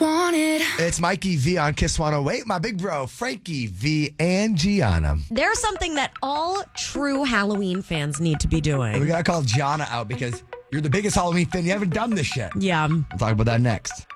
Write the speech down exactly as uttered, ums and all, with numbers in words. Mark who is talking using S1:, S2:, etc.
S1: want it.
S2: It's Mikey V on Kiss one oh eight. My big bro, Frankie V and Gianna.
S3: There's something that all true Halloween fans need to be doing.
S2: We got to call Gianna out because you're the biggest Halloween fan. You haven't done this yet.
S3: Yeah.
S2: We'll talk about that next.